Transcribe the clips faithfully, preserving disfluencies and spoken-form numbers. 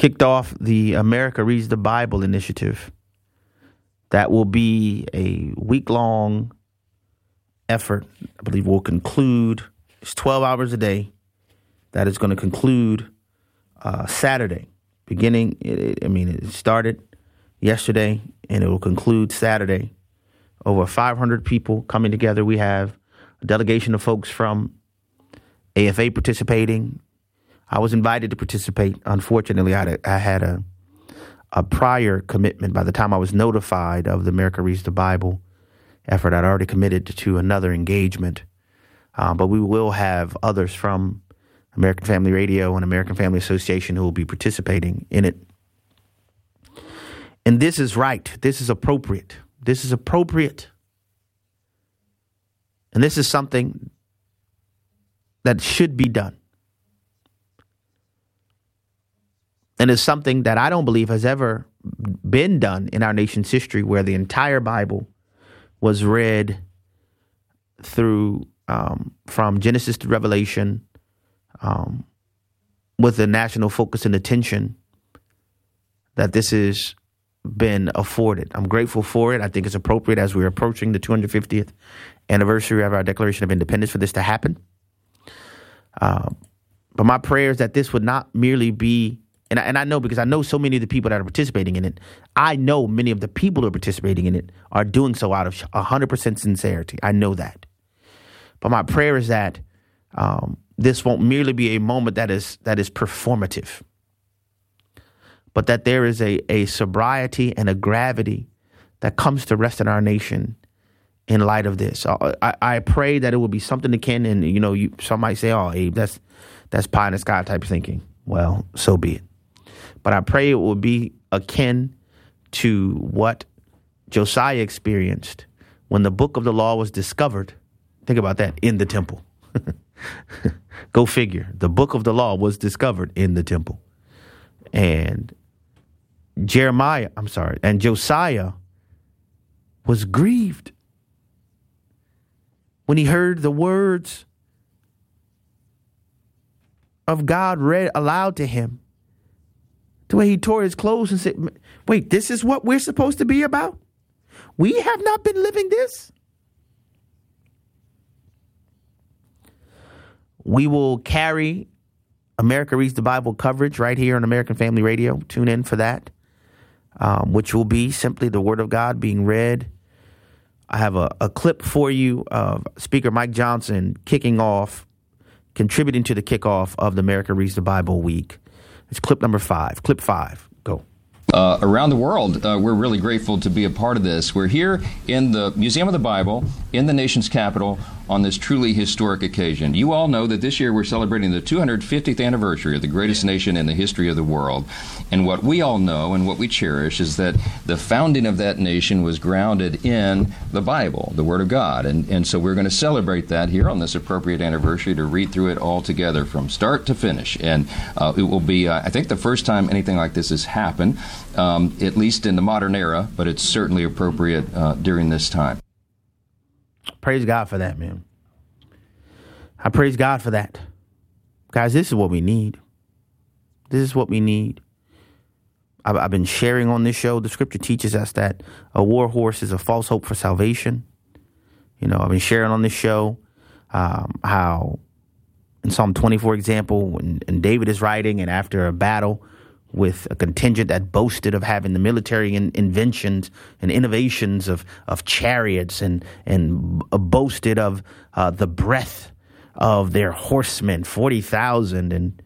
kicked off the America Reads the Bible initiative. That will be a week-long effort. I believe will conclude. It's twelve hours a day. That is going to conclude uh, Saturday. Beginning, it, I mean, it started yesterday and it will conclude Saturday. Over five hundred people coming together. We have a delegation of folks from A F A participating. I was invited to participate. Unfortunately, I had a, I had a, a prior commitment. By the time I was notified of the America Reads the Bible effort, I'd already committed to another engagement. Uh, but we will have others from American Family Radio and American Family Association who will be participating in it. And this is right. This is appropriate. This is appropriate. And this is something that should be done. And it's something that I don't believe has ever been done in our nation's history, where the entire Bible was read through um, from Genesis to Revelation um, with the national focus and attention that this is been afforded. I'm grateful for it. I think it's appropriate as we're approaching the two hundred fiftieth anniversary of our Declaration of Independence for this to happen. Uh, but my prayer is that this would not merely be, and I, and I know because I know so many of the people that are participating in it, I know many of the people who are participating in it are doing so out of one hundred percent sincerity. I know that. But my prayer is that um, this won't merely be a moment that is that is performative, but that there is a, a sobriety and a gravity that comes to rest in our nation in light of this. I, I pray that it will be something akin, and, you know, you, some might say, oh, Abe, that's, that's pie in the sky type thinking. Well, so be it. But I pray it will be akin to what Josiah experienced when the book of the law was discovered. Think about that, in the temple. Go figure. The book of the law was discovered in the temple. And Jeremiah, I'm sorry, and Josiah was grieved when he heard the words of God read aloud to him, the way he tore his clothes and said, wait, this is what we're supposed to be about? We have not been living this? We will carry America Reads the Bible coverage right here on American Family Radio. Tune in for that, um, which will be simply the Word of God being read. I have a, a clip for you of Speaker Mike Johnson kicking off, contributing to the kickoff of the America Reads the Bible week. It's clip number five. Clip five. Go. Uh, around the world, uh, we're really grateful to be a part of this. We're here in the Museum of the Bible, in the nation's capital, on this truly historic occasion. You all know that this year we're celebrating the two hundred fiftieth anniversary of the greatest nation in the history of the world. And what we all know and what we cherish is that the founding of that nation was grounded in the Bible, the Word of God. And, and so we're going to celebrate that here on this appropriate anniversary to read through it all together from start to finish. And uh, it will be, uh, I think, the first time anything like this has happened, um, at least in the modern era, but it's certainly appropriate uh, during this time. Praise God for that, man. I praise God for that. Guys, this is what we need. This is what we need. I've, I've been sharing on this show. The scripture teaches us that a war horse is a false hope for salvation. You know, I've been sharing on this show um, how in Psalm twenty-four example, when, when David is writing and after a battle with a contingent that boasted of having the military in, inventions and innovations of, of chariots and, and boasted of uh, the breadth of their horsemen, forty thousand. And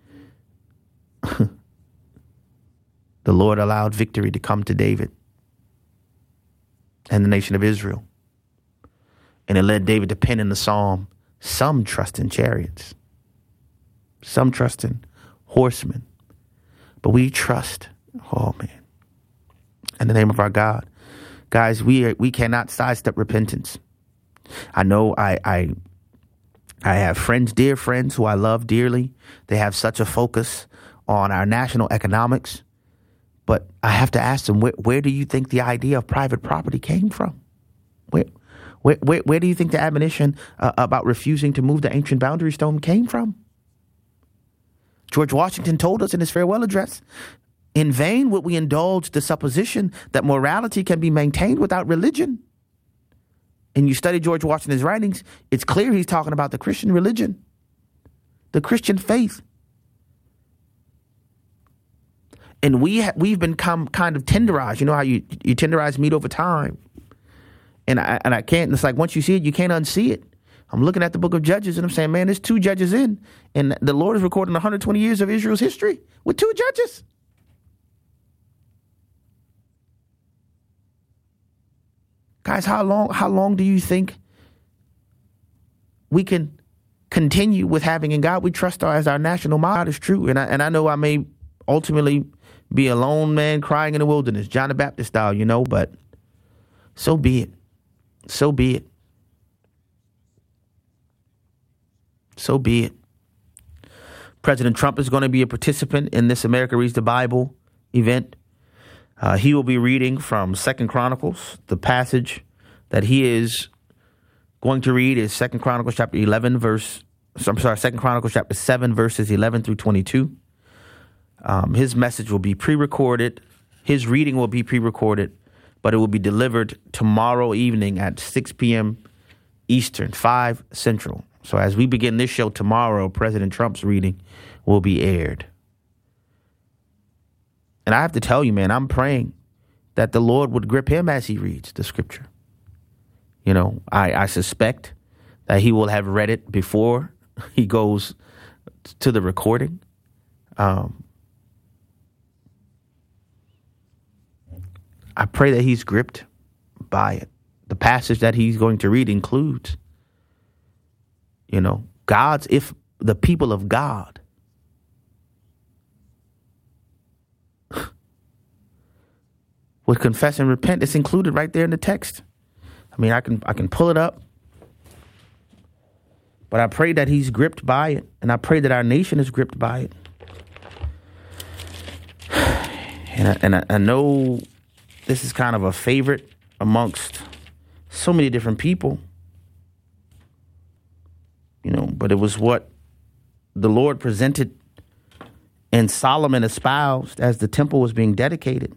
the Lord allowed victory to come to David and the nation of Israel. And it led David to pen in the psalm, some trust in chariots, some trust in horsemen. But we trust, oh man, in the name of our God. Guys, we are, we cannot sidestep repentance. I know I, I I have friends, dear friends, who I love dearly. They have such a focus on our national economics. But I have to ask them, where, where do you think the idea of private property came from? Where where, where, where do you think the admonition uh, about refusing to move the ancient boundary stone came from? George Washington told us in his farewell address, In vain would we indulge the supposition that morality can be maintained without religion. And you study George Washington's writings, it's clear he's talking about the Christian religion, the Christian faith. And we ha- we've become kind of tenderized. You know how you, you tenderize meat over time. And I, and I can't, it's like once you see it, you can't unsee it. I'm looking at the book of Judges and I'm saying, man, there's two judges in. And the Lord is recording one hundred twenty years of Israel's history with two judges. Guys, how long how long do you think we can continue with having in God we trust our, as our national motto? That is true. And I, and I know I may ultimately be a lone man crying in the wilderness, John the Baptist style, you know, but so be it. So be it. So be it. President Trump is going to be a participant in this America Reads the Bible event. Uh, he will be reading from Second Chronicles. The passage that he is going to read is Second Chronicles chapter eleven, verse. I'm sorry, Second Chronicles chapter seven, verses eleven through twenty-two. Um, his message will be pre-recorded. His reading will be pre-recorded, but it will be delivered tomorrow evening at six p.m. Eastern, five Central. So as we begin this show tomorrow, President Trump's reading will be aired. And I have to tell you, man, I'm praying that the Lord would grip him as he reads the scripture. You know, I, I suspect that he will have read it before he goes to the recording. Um, I pray that he's gripped by it. The passage that he's going to read includes, you know, God's, if the people of God would confess and repent. It's included right there in the text. I mean, I can I can pull it up. But I pray that he's gripped by it. And I pray that our nation is gripped by it. And I, and I, I know this is kind of a favorite amongst so many different people. You know, but it was what the Lord presented and Solomon espoused as the temple was being dedicated.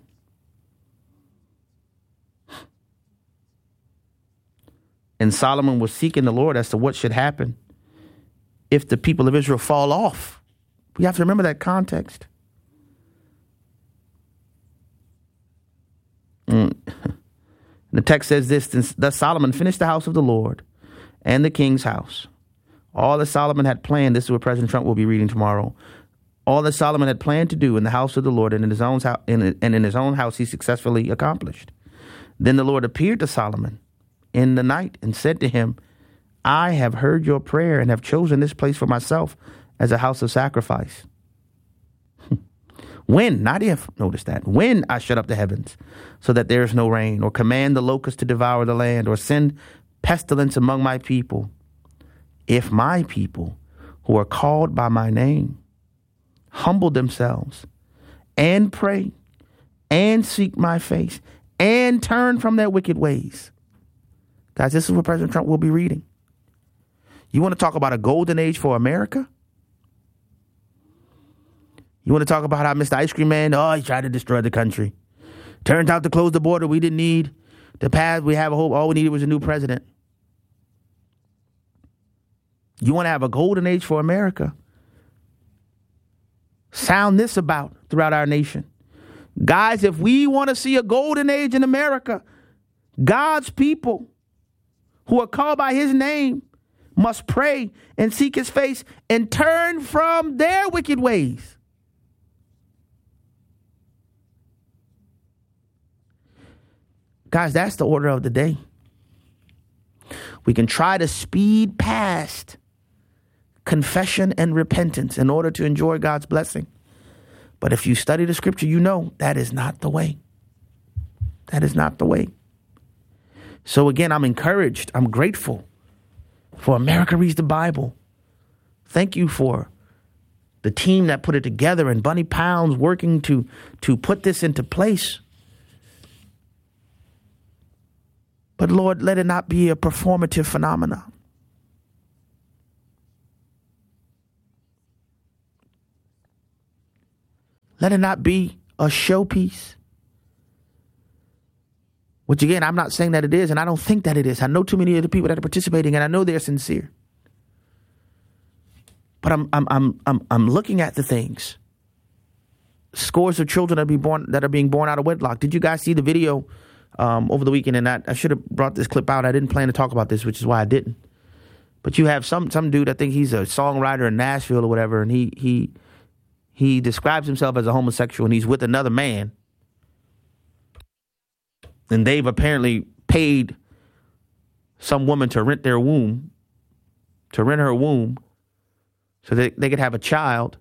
And Solomon was seeking the Lord as to what should happen if the people of Israel fall off. We have to remember that context. Mm. The text says this, thus Solomon finished the house of the Lord and the king's house. All that Solomon had planned, this is what President Trump will be reading tomorrow. All that Solomon had planned to do in the house of the Lord and in his own house, and in his own house he successfully accomplished. Then the Lord appeared to Solomon in the night and said to him, I have heard your prayer and have chosen this place for myself as a house of sacrifice. When, not if, notice that, when I shut up the heavens so that there is no rain, or command the locusts to devour the land, or send pestilence among my people, if my people who are called by my name humble themselves and pray and seek my face and turn from their wicked ways. Guys, this is what President Trump will be reading. You want to talk about a golden age for America? You want to talk about how Mister Ice Cream Man, oh, he tried to destroy the country. Turns out to close the border, we didn't need the path. We have a whole, all we needed was a new president. You want to have a golden age for America? Sound this about throughout our nation. Guys, if we want to see a golden age in America, God's people who are called by his name must pray and seek his face and turn from their wicked ways. Guys, that's the order of the day. We can try to speed past confession and repentance in order to enjoy God's blessing. But if you study the scripture, you know that is not the way. That is not the way. So again, I'm encouraged. I'm grateful for America Reads the Bible. Thank you for the team that put it together and Bunny Pounds working to, to put this into place. But Lord, let it not be a performative phenomenon. Let it not be a showpiece. Which again, I'm not saying that it is, and I don't think that it is. I know too many of the people that are participating, and I know they're sincere. But I'm I'm I'm I'm I'm looking at the things. Scores of children that are being born that are being born out of wedlock. Did you guys see the video um, over the weekend? And I, I should have brought this clip out. I didn't plan to talk about this, which is why I didn't. But you have some some dude, I think he's a songwriter in Nashville or whatever, and he he he describes himself as a homosexual, and he's with another man. And they've apparently paid some woman to rent their womb, to rent her womb, so that they could have a child.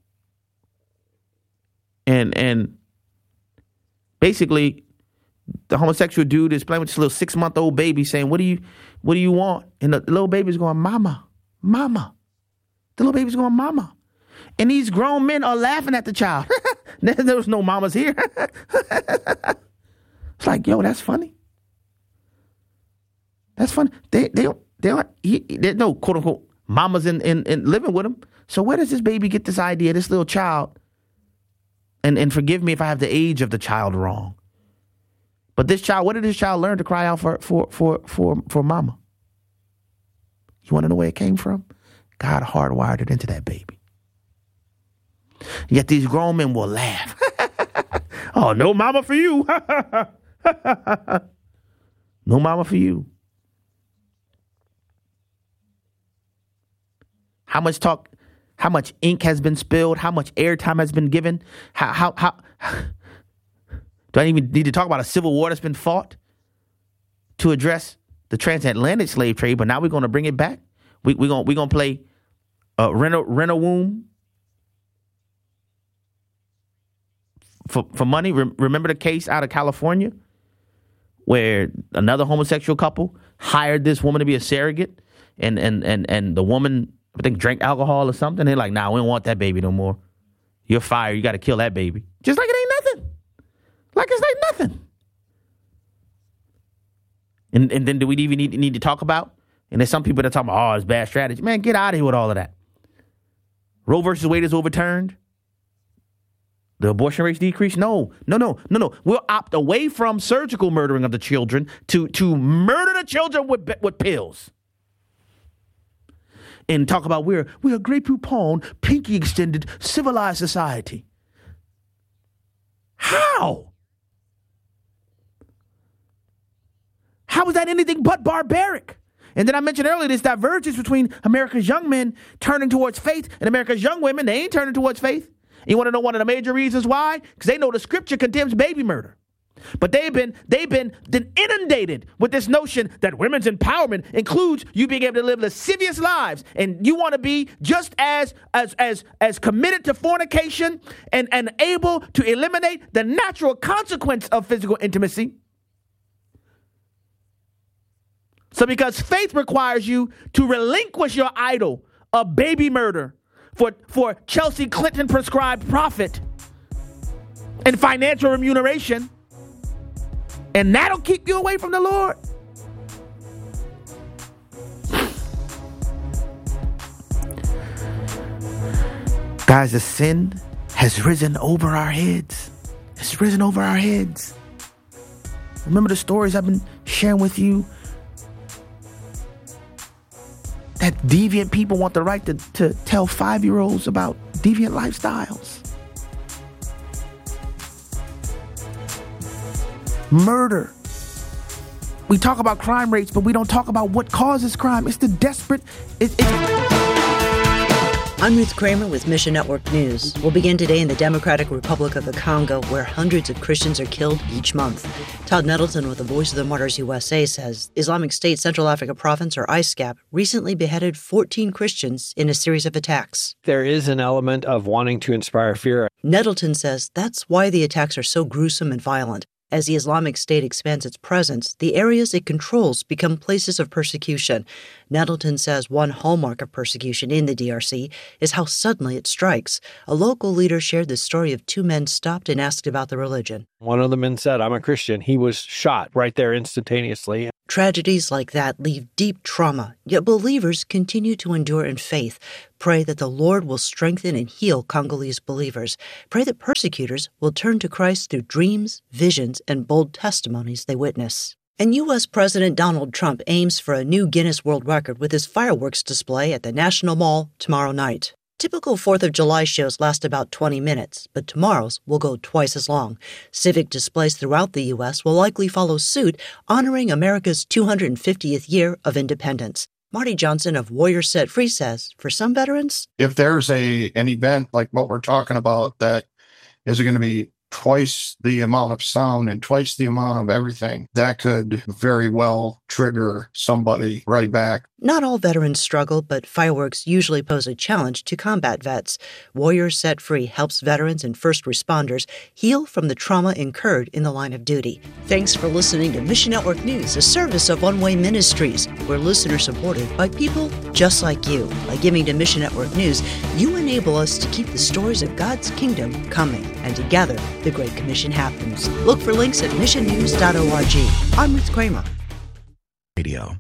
And and basically, the homosexual dude is playing with this little six-month-old baby, saying, "What do you, what do you want?" And the little baby's going, "Mama, mama." The little baby's going, "Mama." And these grown men are laughing at the child. There was no mamas here. It's like, yo, that's funny. That's funny. They they don't they don't he, there's no quote unquote mamas in, in in living with him. So where does this baby get this idea? This little child. And and forgive me if I have the age of the child wrong. But this child, what did this child learn to cry out for for for for for mama? You want to know where it came from? God hardwired it into that baby. Yet these grown men will laugh. Oh, no mama for you. No mama for you. How much talk, how much ink has been spilled? How much airtime has been given? How, how, how, do I even need to talk about a civil war that's been fought to address the transatlantic slave trade? But now we're going to bring it back. We, we're going we're going to play uh, rent a, rent a womb for, for money. Re- remember the case out of California where another homosexual couple hired this woman to be a surrogate, and and and and the woman, I think, drank alcohol or something. They're like, "Nah, we don't want that baby no more. You're fired. You got to kill that baby." Just like it ain't nothing. Like it's like nothing. And and then do we even need, need to talk about? And there's some people that talk about, "Oh, it's bad strategy." Man, get out of here with all of that. Roe versus Wade is overturned. The abortion rates decrease? No, no, no, no, no. We'll opt away from surgical murdering of the children to, to murder the children with with pills. And talk about we're we're a Grey Poupon, pinky extended, civilized society. How? How is that anything but barbaric? And then I mentioned earlier this divergence between America's young men turning towards faith and America's young women. They ain't turning towards faith. You want to know one of the major reasons why? Because they know the scripture condemns baby murder. But they've been they've been inundated with this notion that women's empowerment includes you being able to live lascivious lives, and you want to be just as as as as committed to fornication and, and able to eliminate the natural consequence of physical intimacy. So because faith requires you to relinquish your idol of baby murder for, for Chelsea Clinton prescribed profit and financial remuneration, and that'll keep you away from the Lord. Guys, the sin has risen over our heads. It's risen over our heads. Remember the stories I've been sharing with you? That deviant people want the right to, to tell five-year-olds about deviant lifestyles. Murder. We talk about crime rates, but we don't talk about what causes crime. It's the desperate... It, it, I'm Ruth Kramer with Mission Network News. We'll begin today in the Democratic Republic of the Congo, where hundreds of Christians are killed each month. Todd Nettleton with the Voice of the Martyrs U S A says Islamic State Central Africa Province, or I S C A P, recently beheaded fourteen Christians in a series of attacks. There is an element of wanting to inspire fear. Nettleton says that's why the attacks are so gruesome and violent. As the Islamic State expands its presence, the areas it controls become places of persecution. Nettleton says one hallmark of persecution in the D R C is how suddenly it strikes. A local leader shared the story of two men stopped and asked about the religion. One of the men said, "I'm a Christian." He was shot right there instantaneously. Tragedies like that leave deep trauma, yet believers continue to endure in faith. Pray that the Lord will strengthen and heal Congolese believers. Pray that persecutors will turn to Christ through dreams, visions, and bold testimonies they witness. And U S President Donald Trump aims for a new Guinness World Record with his fireworks display at the National Mall tomorrow night. Typical fourth of July shows last about twenty minutes, but tomorrow's will go twice as long. Civic displays throughout the U S will likely follow suit, honoring America's two hundred fiftieth year of independence. Marty Johnson of Warriors Set Free says, for some veterans, if there's a an event like what we're talking about that is going to be twice the amount of sound and twice the amount of everything, that could very well trigger somebody right back. Not all veterans struggle, but fireworks usually pose a challenge to combat vets. Warriors Set Free helps veterans and first responders heal from the trauma incurred in the line of duty. Thanks for listening to Mission Network News, a service of One Way Ministries. We're listener supported by people just like you. By giving to Mission Network News, you enable us to keep the stories of God's kingdom coming, and together, the Great Commission happens. Look for links at mission news dot org. I'm Ruth Kramer. Radio.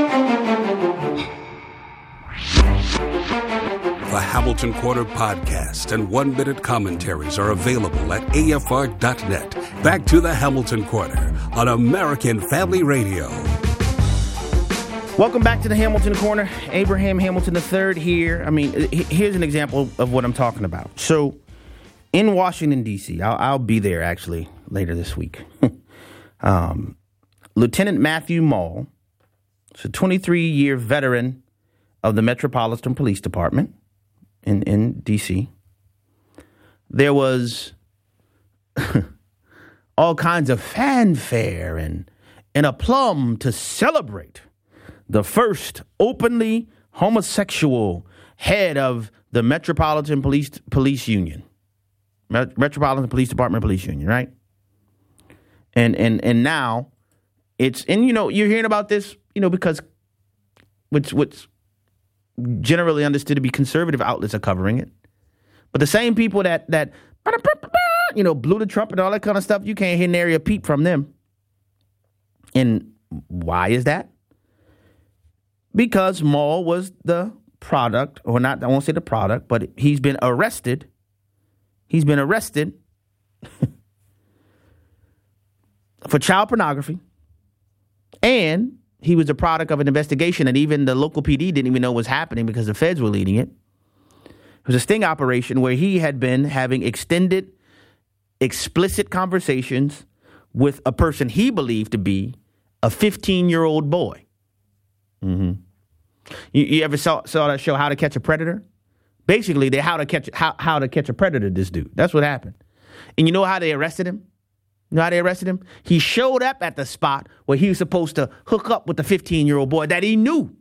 The Hamilton Corner podcast and one-minute commentaries are available at A F R dot net. Back to the Hamilton Corner on American Family Radio. Welcome back to the Hamilton Corner. Abraham Hamilton the third here. I mean, here's an example of what I'm talking about. So, in Washington, D C, I'll, I'll be there actually later this week. um, Lieutenant Matthew Mall, is a twenty-three-year veteran of the Metropolitan Police Department in, in D C. There was all kinds of fanfare and, and aplomb to celebrate the first openly homosexual head of the Metropolitan Police Police Union. Metropolitan Police Department Police Union, right? And and and now it's, and you know, you're hearing about this, you know, because what's what's generally understood to be conservative outlets are covering it. But the same people that that you know blew the trumpet and all that kind of stuff, you can't hear nary a peep from them. And why is that? Because Maul was the product, or not, I won't say the product, but he's been arrested. He's been arrested for child pornography, and he was a product of an investigation that even the local P D didn't even know was happening because the feds were leading it. It was a sting operation where he had been having extended, explicit conversations with a person he believed to be a fifteen-year-old boy. Mm-hmm. You, you ever saw, saw that show, How to Catch a Predator? Basically, they how to catch how how to catch a predator. This dude. That's what happened. And you know how they arrested him? You know how they arrested him? He showed up at the spot where he was supposed to hook up with the fifteen-year-old boy that he knew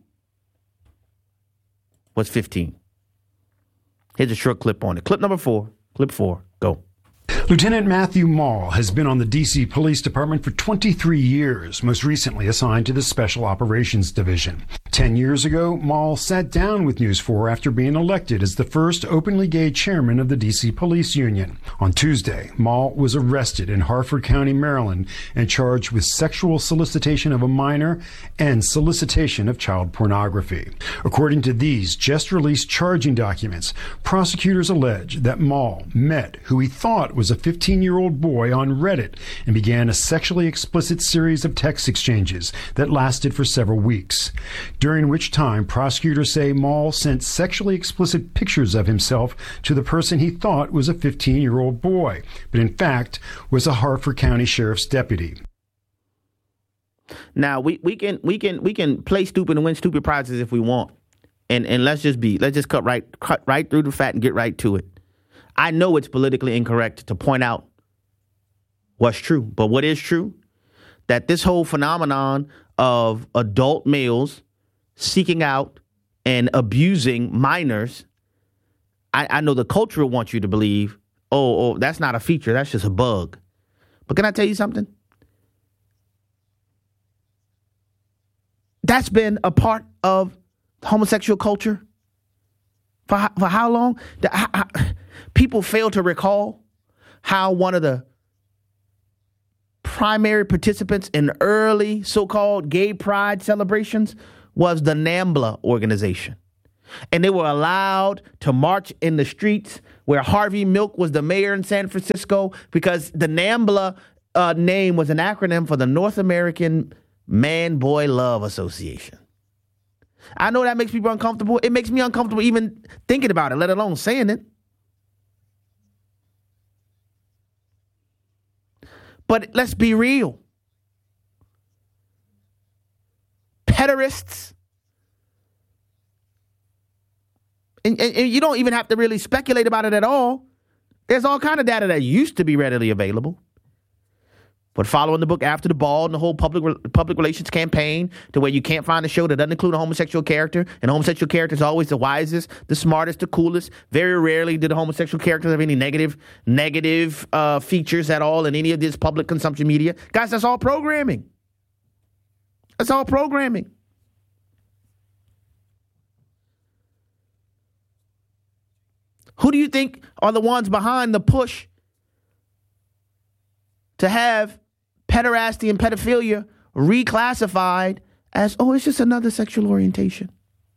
was fifteen. Here's a short clip on it. Clip number four. Clip four. Go. Lieutenant Matthew Mall has been on the D C Police Department for twenty-three years, most recently assigned to the Special Operations Division. Ten years ago, Mall sat down with News four after being elected as the first openly gay chairman of the D C Police Union. On Tuesday, Mall was arrested in Harford County, Maryland, and charged with sexual solicitation of a minor and solicitation of child pornography. According to these just-released charging documents, prosecutors allege that Mall met who he thought was a fifteen-year-old boy on Reddit and began a sexually explicit series of text exchanges that lasted for several weeks, during which time prosecutors say Mall sent sexually explicit pictures of himself to the person he thought was a fifteen-year-old boy, but in fact was a Harford County Sheriff's deputy. Now we, we can we can we can play stupid and win stupid prizes if we want, and and let's just be let's just cut right cut right through the fat and get right to it. I know it's politically incorrect to point out what's true, but what is true? That this whole phenomenon of adult males seeking out and abusing minors, I, I know the culture wants you to believe, oh, oh, that's not a feature, that's just a bug. But can I tell you something? That's been a part of homosexual culture for, for how long? The, how, how, people fail to recall how one of the primary participants in early so-called gay pride celebrations was the NAMBLA organization. And they were allowed to march in the streets where Harvey Milk was the mayor in San Francisco because the NAMBLA uh, name was an acronym for the North American Man-Boy Love Association. I know that makes people uncomfortable. It makes me uncomfortable even thinking about it, let alone saying it. But let's be real. Pederasts, and, and, and you don't even have to really speculate about it at all. There's all kind of data that used to be readily available. But following the book After the Ball and the whole public public relations campaign to where you can't find a show that doesn't include a homosexual character, and homosexual character is always the wisest, the smartest, the coolest. Very rarely do the homosexual characters have any negative negative uh, features at all in any of this public consumption media. Guys, that's all programming. That's all programming. Who do you think are the ones behind the push to have pederasty and pedophilia reclassified as, oh, it's just another sexual orientation?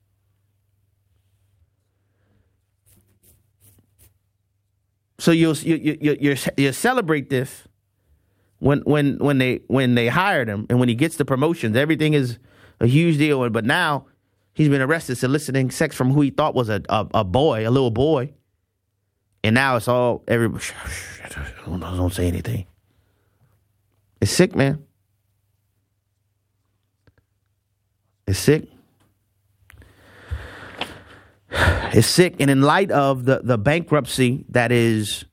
So you'll you you you you celebrate this when when when they when they hired him and when he gets the promotions, everything is a huge deal. But now he's been arrested soliciting sex from who he thought was a a, a boy, a little boy, and now it's all everybody. Don't, don't say anything. It's sick, man. It's sick. It's sick. And in light of the, the bankruptcy that is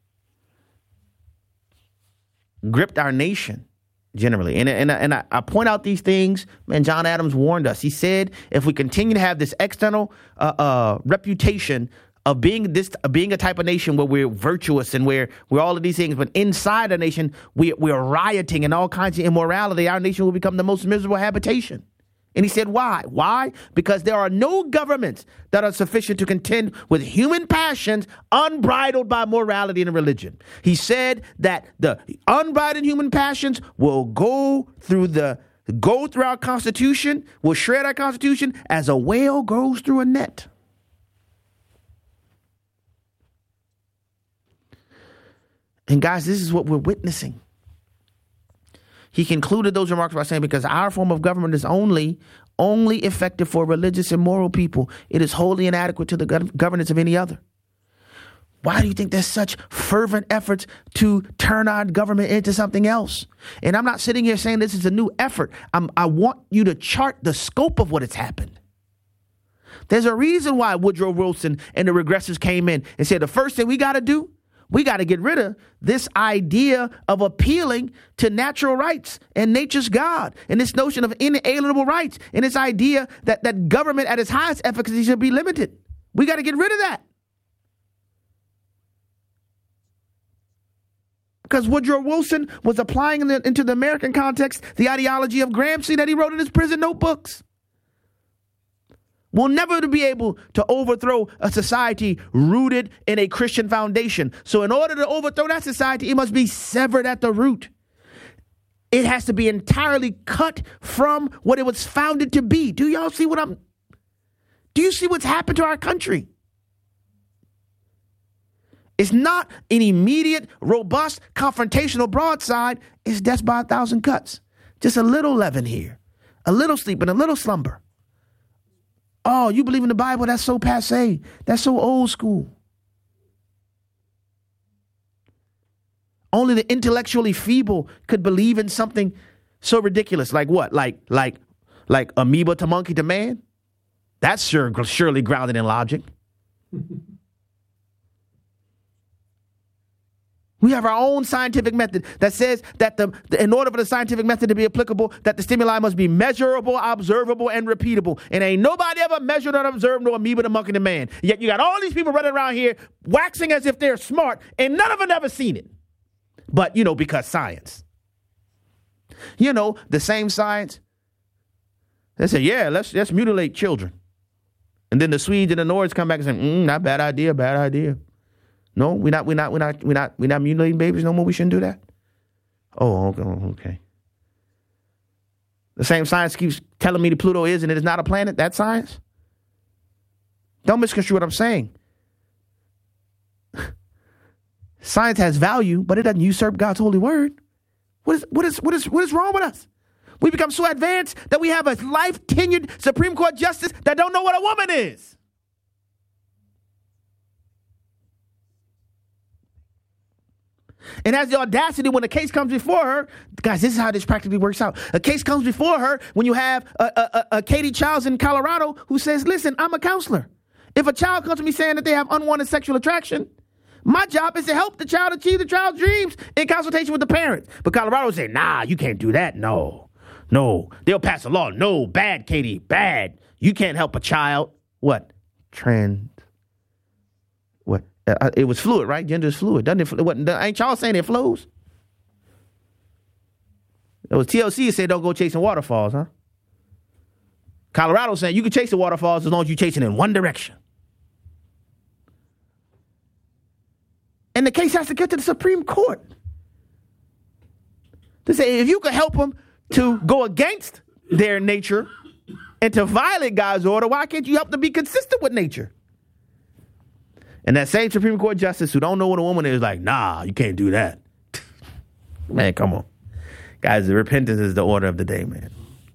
gripped our nation generally, and, and, and I, I point out these things, man, John Adams warned us. He said, if we continue to have this external uh, uh, reputation of being this, of being a type of nation where we're virtuous and where we're all of these things, but inside a nation, we, we're rioting and all kinds of immorality, our nation will become the most miserable habitation. And he said, why? Why? Because there are no governments that are sufficient to contend with human passions unbridled by morality and religion. He said that the unbridled human passions will go through the go through our Constitution, will shred our Constitution as a whale goes through a net. And guys, this is what we're witnessing. He concluded those remarks by saying, because our form of government is only, only effective for religious and moral people, it is wholly inadequate to the gov- governance of any other. Why do you think there's such fervent efforts to turn our government into something else? And I'm not sitting here saying this is a new effort. I'm, I want you to chart the scope of what has happened. There's a reason why Woodrow Wilson and the regressors came in and said, the first thing we got to do, we got to get rid of this idea of appealing to natural rights and nature's God and this notion of inalienable rights and this idea that, that government at its highest efficacy should be limited. We got to get rid of that. Because Woodrow Wilson was applying in the, into the American context the ideology of Gramsci that he wrote in his prison notebooks. We'll never be able to overthrow a society rooted in a Christian foundation. So in order to overthrow that society, it must be severed at the root. It has to be entirely cut from what it was founded to be. Do y'all see what I'm... Do you see what's happened to our country? It's not an immediate, robust, confrontational broadside. It's death by a thousand cuts. Just a little leaven here. A little sleep and a little slumber. Oh, you believe in the Bible? That's so passé. That's so old school. Only the intellectually feeble could believe in something so ridiculous. Like what? Like, like, like amoeba to monkey to man? That's sure, surely grounded in logic. We have our own scientific method that says that the, the in order for the scientific method to be applicable, that the stimuli must be measurable, observable, and repeatable. And ain't nobody ever measured or observed no amoeba, the monkey, the man. Yet you got all these people running around here waxing as if they're smart, and none of them ever seen it. But, you know, because science. You know, the same science. They say, yeah, let's, let's mutilate children. And then the Swedes and the Nords come back and say, mm, not bad idea, bad idea. No, we're not, we're not, we're not, we're not, we're not mutilating babies no more. We shouldn't do that. Oh, okay. okay. The same science keeps telling me that Pluto is and it is not a planet. That's science. Don't misconstrue what I'm saying. Science has value, but it doesn't usurp God's holy word. What is what is what is what is wrong with us? We become so advanced that we have a life-tenured Supreme Court justice that don't know what a woman is. And has the audacity when a case comes before her, guys, this is how this practically works out. A case comes before her when you have a, a, a Katie Childs in Colorado who says, listen, I'm a counselor. If a child comes to me saying that they have unwanted sexual attraction, my job is to help the child achieve the child's dreams in consultation with the parents. But Colorado will say, nah, you can't do that. No, no. They'll pass a law. No, bad, Katie, bad. You can't help a child. What? Trans. What? Uh, it was fluid, right? Gender is fluid. Doesn't it? What, ain't y'all saying it flows? It was T L C that said don't go chasing waterfalls, huh? Colorado saying you can chase the waterfalls as long as you're chasing in one direction. And the case has to get to the Supreme Court to say if you can help them to go against their nature and to violate God's order, why can't you help them be consistent with nature? And that same Supreme Court justice who don't know what a woman is like, nah, you can't do that. Man, come on. Guys, the repentance is the order of the day, man.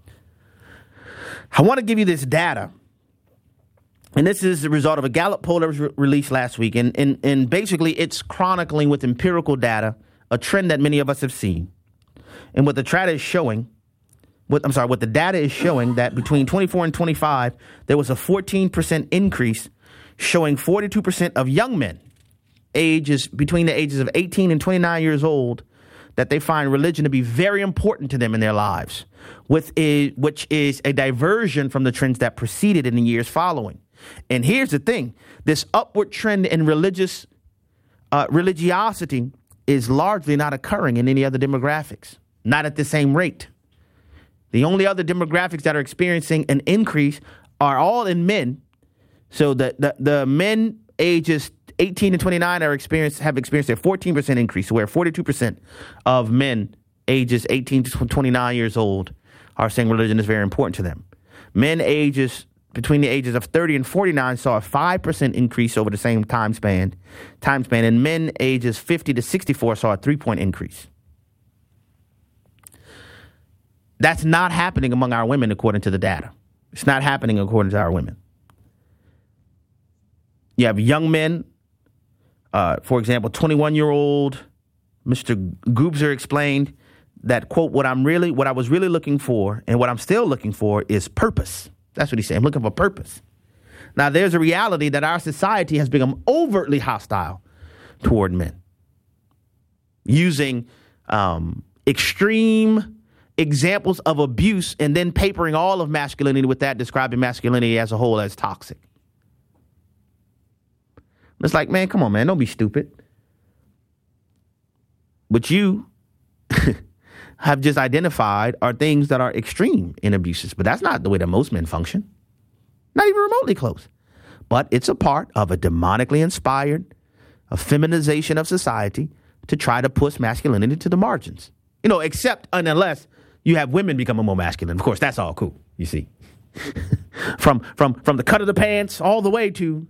I want to give you this data. And this is the result of a Gallup poll that was re- released last week. And, and, and basically, it's chronicling with empirical data a trend that many of us have seen. And what the data is showing, what, I'm sorry, what the data is showing that between twenty-four and twenty-five, there was a fourteen percent increase, showing forty-two percent of young men ages between the ages of eighteen and twenty-nine years old that they find religion to be very important to them in their lives, with a, which is a diversion from the trends that preceded in the years following. And here's the thing. This upward trend in religious uh, religiosity is largely not occurring in any other demographics, not at the same rate. The only other demographics that are experiencing an increase are all in men. So the, the, the men ages eighteen to twenty-nine are experienced, have experienced a fourteen percent increase, where forty-two percent of men ages eighteen to twenty-nine years old are saying religion is very important to them. Men ages between the ages of thirty and forty-nine saw a five percent increase over the same time span, time span, and men ages fifty to sixty-four saw a three-point increase. That's not happening among our women, according to the data. It's not happening according to our women. You have young men, uh, for example, twenty-one-year-old Mister Goobzer explained that, quote, what I'm really, what I was really looking for and what I'm still looking for is purpose. That's what he said. I'm looking for purpose. Now, there's a reality that our society has become overtly hostile toward men, using um, extreme examples of abuse and then papering all of masculinity with that, describing masculinity as a whole as toxic. It's like, man, come on, man, don't be stupid. But you have just identified are things that are extreme in abuses. But that's not the way that most men function. Not even remotely close. But it's a part of a demonically inspired, a feminization of society to try to push masculinity to the margins. You know, except and unless you have women becoming more masculine. Of course, that's all cool, you see. from from from the cut of the pants all the way to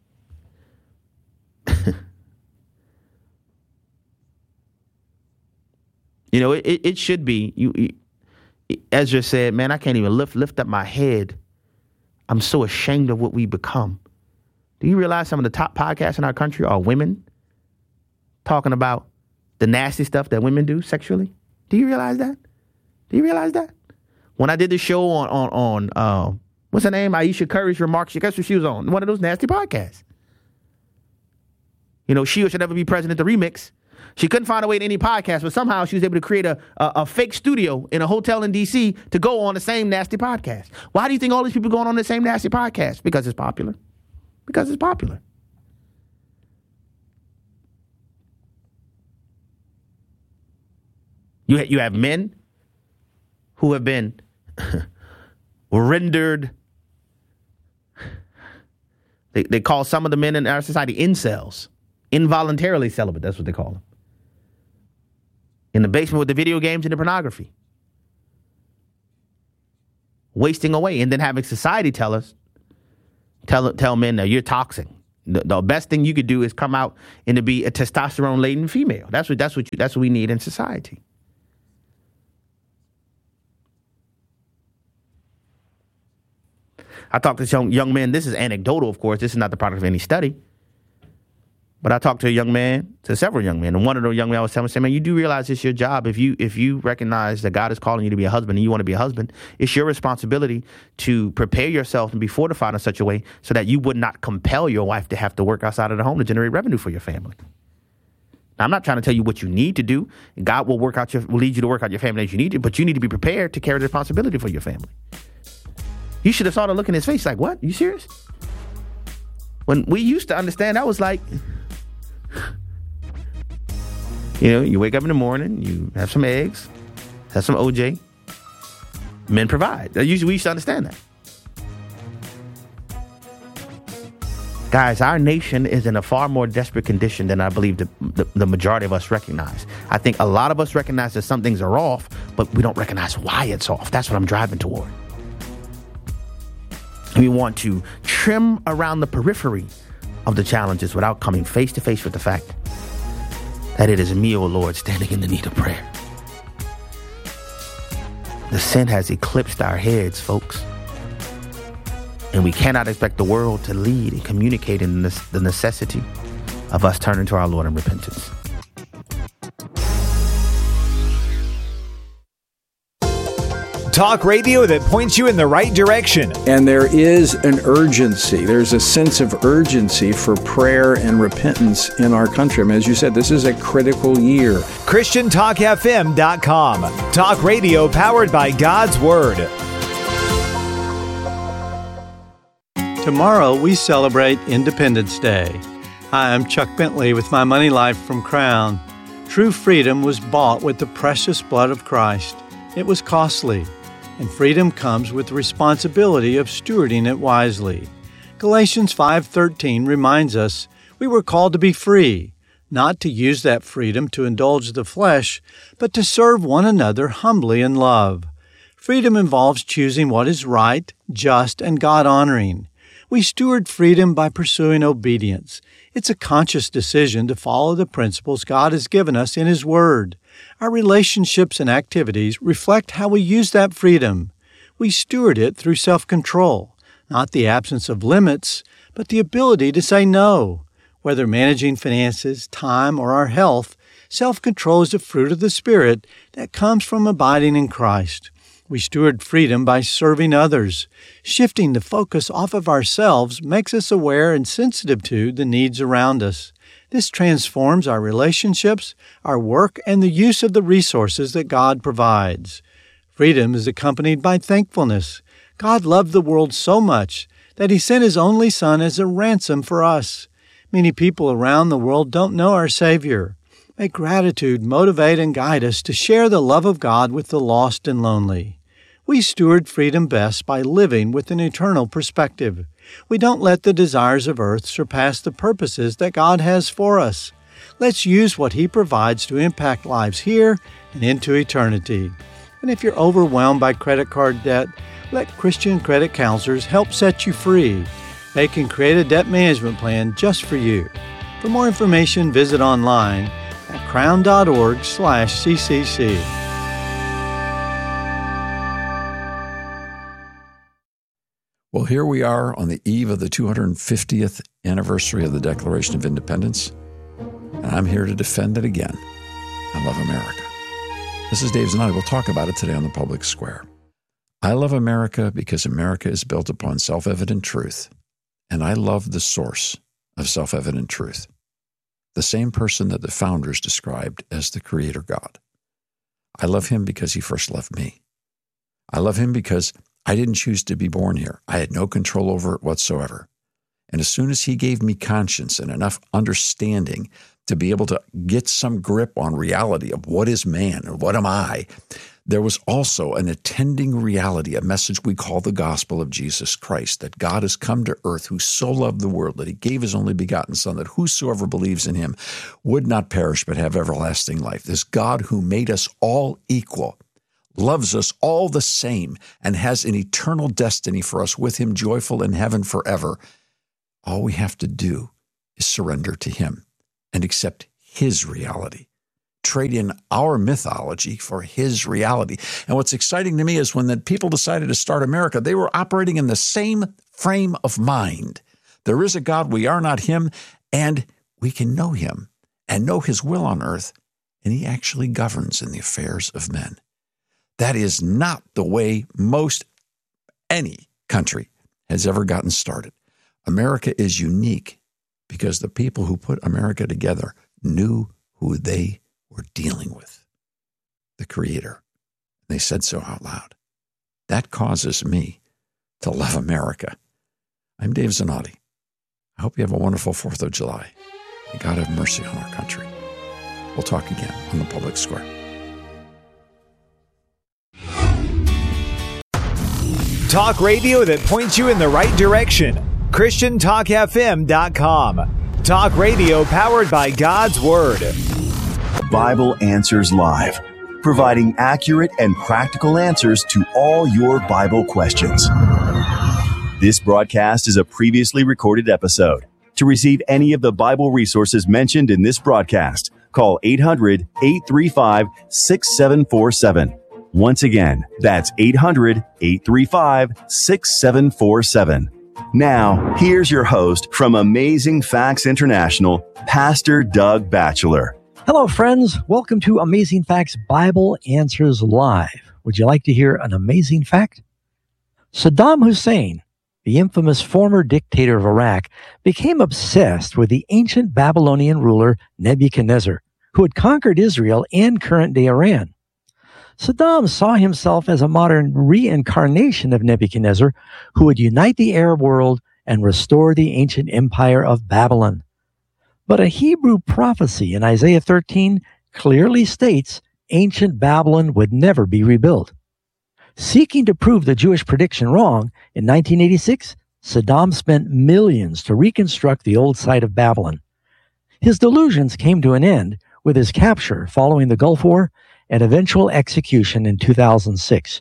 you know, it, it should be, you, you, Ezra said, man, I can't even lift lift up my head. I'm so ashamed of what we become. Do you realize some of the top podcasts in our country are women talking about the nasty stuff that women do sexually? Do you realize that? Do you realize that? When I did the show on, on, on uh, what's her name? Aisha Curry's remarks, guess what she was on? One of those nasty podcasts. You know, She Should Never Be President, the remix. She couldn't find a way to any podcast, but somehow she was able to create a, a, a fake studio in a hotel in D C to go on the same nasty podcast. Why do you think all these people are going on the same nasty podcast? Because it's popular. Because it's popular. You, you have men who have been rendered, they, they call some of the men in our society incels. Involuntarily celibate, that's what they call them. In the basement with the video games and the pornography. Wasting away, and then having society tell us, tell tell men that you're toxic. The, the best thing you could do is come out and to be a testosterone-laden female. That's what that's what you, that's what we need in society. I talked to young young men. This is anecdotal, of course. This is not the product of any study. But I talked to a young man, to several young men, and one of those young men I was telling me, saying, man, you do realize it's your job. If you if you recognize that God is calling you to be a husband and you want to be a husband, it's your responsibility to prepare yourself and be fortified in such a way so that you would not compel your wife to have to work outside of the home to generate revenue for your family. Now, I'm not trying to tell you what you need to do. God will work out your will lead you to work out your family as you need to, but you need to be prepared to carry the responsibility for your family. You should have saw the look in his face like, what? You serious? When we used to understand, that was like, you know, you wake up in the morning, you have some eggs, have some O J. Men provide. Usually we used to understand that. Guys, our nation is in a far more desperate condition than I believe the, the, the majority of us recognize. I think a lot of us recognize that some things are off, but we don't recognize why it's off. That's what I'm driving toward. We want to trim around the periphery of the challenges without coming face to face with the fact that it is me, O Lord, standing in the need of prayer. The sin has eclipsed our heads, folks. And we cannot expect the world to lead and communicate in this, the necessity of us turning to our Lord in repentance. Talk radio that points you in the right direction. And there is an urgency. There's a sense of urgency for prayer and repentance in our country. I mean, as you said, this is a critical year. Christian Talk F M dot com. Talk radio powered by God's Word. Tomorrow we celebrate Independence Day. Hi, I'm Chuck Bentley with my Money Life from Crown. True freedom was bought with the precious blood of Christ. It was costly. And freedom comes with the responsibility of stewarding it wisely. Galatians five thirteen reminds us we were called to be free, not to use that freedom to indulge the flesh, but to serve one another humbly in love. Freedom involves choosing what is right, just, and God-honoring. We steward freedom by pursuing obedience. It's a conscious decision to follow the principles God has given us in His Word. Our relationships and activities reflect how we use that freedom. We steward it through self-control, not the absence of limits, but the ability to say no. Whether managing finances, time, or our health, self-control is a fruit of the Spirit that comes from abiding in Christ. We steward freedom by serving others. Shifting the focus off of ourselves makes us aware and sensitive to the needs around us. This transforms our relationships, our work, and the use of the resources that God provides. Freedom is accompanied by thankfulness. God loved the world so much that He sent His only Son as a ransom for us. Many people around the world don't know our Savior. May gratitude motivate and guide us to share the love of God with the lost and lonely. We steward freedom best by living with an eternal perspective. We don't let the desires of earth surpass the purposes that God has for us. Let's use what He provides to impact lives here and into eternity. And if you're overwhelmed by credit card debt, let Christian credit counselors help set you free. They can create a debt management plan just for you. For more information, visit online at crown.org slash ccc. Well, here we are on the eve of the two hundred fiftieth anniversary of the Declaration of Independence, and I'm here to defend it again. I love America. This is Dave Zanotti. We'll talk about it today on the Public Square. I love America because America is built upon self-evident truth, and I love the source of self-evident truth, the same person that the founders described as the Creator God. I love Him because He first loved me. I love Him because I didn't choose to be born here. I had no control over it whatsoever. And as soon as He gave me conscience and enough understanding to be able to get some grip on reality of what is man and what am I, there was also an attending reality, a message we call the gospel of Jesus Christ, that God has come to earth, who so loved the world that he gave his only begotten Son, that whosoever believes in him would not perish but have everlasting life. This God who made us all equal, loves us all the same, and has an eternal destiny for us with him, joyful in heaven forever. All we have to do is surrender to him and accept his reality. Trade in our mythology for his reality. And what's exciting to me is when the people decided to start America, they were operating in the same frame of mind. There is a God, we are not him, and we can know him and know his will on earth, and he actually governs in the affairs of men. That is not the way most any country has ever gotten started. America is unique because the people who put America together knew who they were dealing with, the Creator. They said so out loud. That causes me to love America. I'm Dave Zanotti. I hope you have a wonderful fourth of July. May God have mercy on our country. We'll talk again on the Public Square. Talk radio that points you in the right direction. Christian Talk F M dot com. Talk radio powered by God's Word. Bible Answers Live, providing accurate and practical answers to all your Bible questions. This broadcast is a previously recorded episode. To receive any of the Bible resources mentioned in this broadcast, call eight hundred, eight three five, six seven four seven. Once again, that's eight hundred, eight three five, six seven four seven. Now, here's your host from Amazing Facts International, Pastor Doug Batchelor. Hello, friends. Welcome to Amazing Facts Bible Answers Live. Would you like to hear an amazing fact? Saddam Hussein, the infamous former dictator of Iraq, became obsessed with the ancient Babylonian ruler Nebuchadnezzar, who had conquered Israel and current-day Iran. Saddam saw himself as a modern reincarnation of Nebuchadnezzar, who would unite the Arab world and restore the ancient empire of Babylon. But a Hebrew prophecy in Isaiah thirteen clearly states ancient Babylon would never be rebuilt. Seeking to prove the Jewish prediction wrong, in nineteen eighty-six, Saddam spent millions to reconstruct the old site of Babylon. His delusions came to an end with his capture following the Gulf War and eventual execution in two thousand six.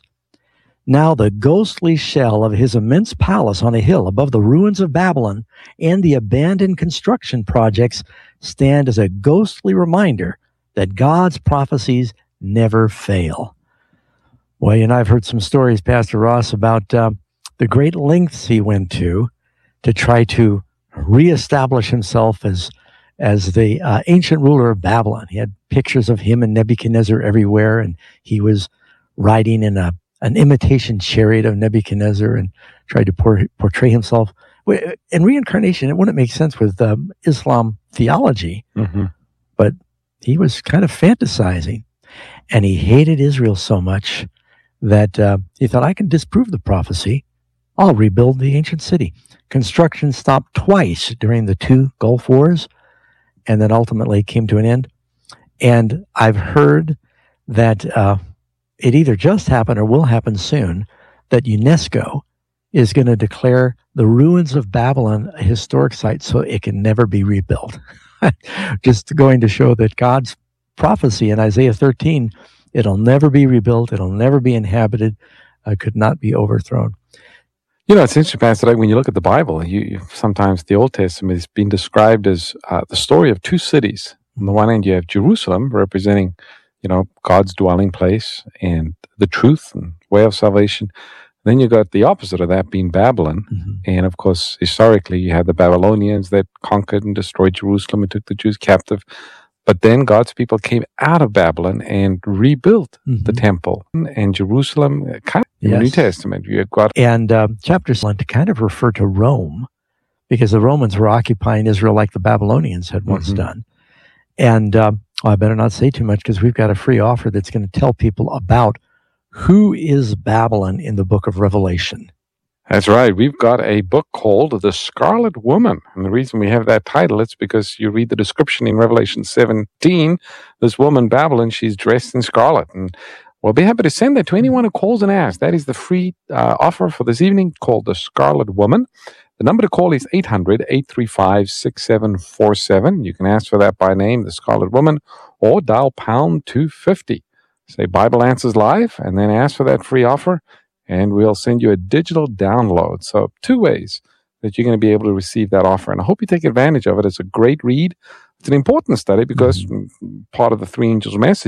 Now the ghostly shell of his immense palace on a hill above the ruins of Babylon and the abandoned construction projects stand as a ghostly reminder that God's prophecies never fail. Well, you know, I've heard some stories, Pastor Ross, about uh, the great lengths he went to to try to reestablish himself as as the uh, ancient ruler of Babylon. He had pictures of him and Nebuchadnezzar everywhere, and he was riding in a an imitation chariot of Nebuchadnezzar and tried to por- portray himself. In reincarnation, it wouldn't make sense with um, Islam theology, mm-hmm. but he was kind of fantasizing, and he hated Israel so much that uh, he thought, I can disprove the prophecy. I'll rebuild the ancient city. Construction stopped twice during the two Gulf Wars, and then ultimately came to an end. And I've heard that uh, it either just happened or will happen soon, that UNESCO is going to declare the ruins of Babylon a historic site so it can never be rebuilt. Just going to show that God's prophecy in Isaiah thirteen, it'll never be rebuilt, it'll never be inhabited, uh, could not be overthrown. You know, it's interesting, Pastor, like when you look at the Bible, you, you sometimes the Old Testament is being described as uh, the story of two cities. On the one hand, you have Jerusalem representing, you know, God's dwelling place and the truth and way of salvation. Then you got the opposite of that being Babylon. Mm-hmm. And of course, historically, you had the Babylonians that conquered and destroyed Jerusalem and took the Jews captive. But then God's people came out of Babylon and rebuilt mm-hmm. the temple and Jerusalem, kind of in yes. the New Testament. You got and uh, chapter one to kind of refer to Rome, because the Romans were occupying Israel like the Babylonians had once mm-hmm. done. And uh, well, I better not say too much, because we've got a free offer that's going to tell people about who is Babylon in the book of Revelation. That's right. We've got a book called The Scarlet Woman. And the reason we have that title, it's because you read the description in Revelation seventeen. This woman, Babylon, she's dressed in scarlet. And we'll be happy to send that to anyone who calls and asks. That is the free uh, offer for this evening called The Scarlet Woman. The number to call is eight hundred, eight three five, six seven four seven. You can ask for that by name, The Scarlet Woman, or dial pound two fifty. Say Bible Answers Live, and then ask for that free offer, and we'll send you a digital download. So two ways that you're going to be able to receive that offer. And I hope you take advantage of it. It's a great read. It's an important study because mm-hmm. part of the Three Angels message